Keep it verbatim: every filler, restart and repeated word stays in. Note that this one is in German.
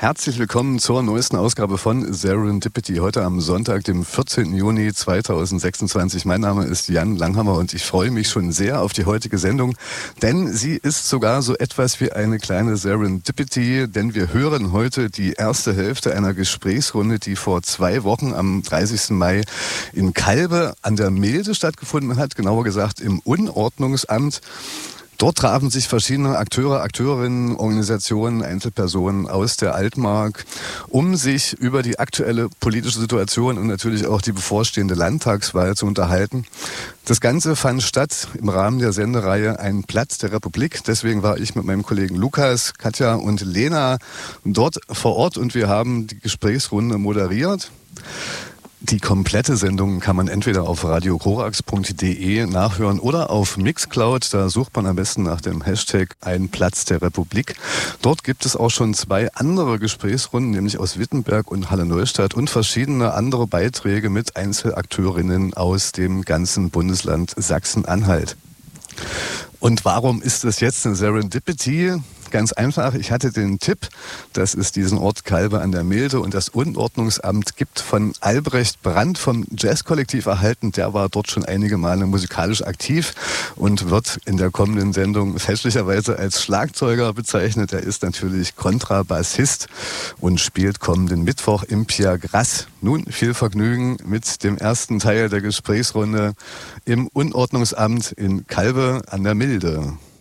Herzlich willkommen zur neuesten Ausgabe von Serendipity. Heute am Sonntag, dem vierzehnten Juni zweitausendsechsundzwanzig. Mein Name ist Jan Langhammer und ich freue mich schon sehr auf die heutige Sendung, denn sie ist sogar so etwas wie eine kleine Serendipity, denn wir hören heute die erste Hälfte einer Gesprächsrunde, die vor zwei Wochen am dreißigsten Mai in Calbe an der Milde stattgefunden hat, genauer gesagt im Unordnungsamt. Dort trafen sich verschiedene Akteure, Akteurinnen, Organisationen, Einzelpersonen aus der Altmark, um sich über die aktuelle politische Situation und natürlich auch die bevorstehende Landtagswahl zu unterhalten. Das Ganze fand statt im Rahmen der Sendereihe Ein Platz der Republik. Deswegen war ich mit meinem Kollegen Lukas, Katja und Lena dort vor Ort und wir haben die Gesprächsrunde moderiert. Die komplette Sendung kann man entweder auf radio korax punkt de nachhören oder auf Mixcloud. Da sucht man am besten nach dem Hashtag Ein Platz der Republik. Dort gibt es auch schon zwei andere Gesprächsrunden, nämlich aus Wittenberg und Halle-Neustadt und verschiedene andere Beiträge mit Einzelakteurinnen aus dem ganzen Bundesland Sachsen-Anhalt. Und warum ist das jetzt eine Serendipity? Ganz einfach, ich hatte den Tipp, dass es diesen Ort Calbe an der Milde und das Unordnungsamt gibt, von Albrecht Brandt vom Jazzkollektiv erhalten. Der war dort schon einige Male musikalisch aktiv und wird in der kommenden Sendung fälschlicherweise als Schlagzeuger bezeichnet. Er ist natürlich Kontrabassist und spielt kommenden Mittwoch im Pierre Grass. Nun viel Vergnügen mit dem ersten Teil der Gesprächsrunde im Unordnungsamt in Calbe an der Milde.